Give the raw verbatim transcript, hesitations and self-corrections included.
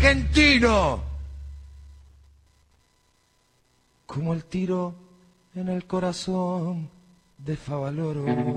argentino. Como el tiro en el corazón de Favaloro.